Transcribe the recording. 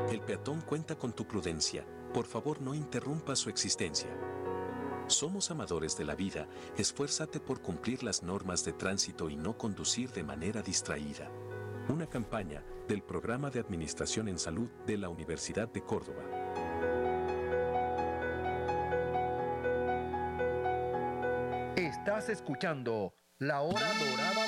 El peatón cuenta con tu prudencia. Por favor, no interrumpa su existencia. Somos amadores de la vida, esfuérzate por cumplir las normas de tránsito y no conducir de manera distraída. Una campaña del Programa de Administración en Salud de la Universidad de Córdoba. Estás escuchando La Hora Dorada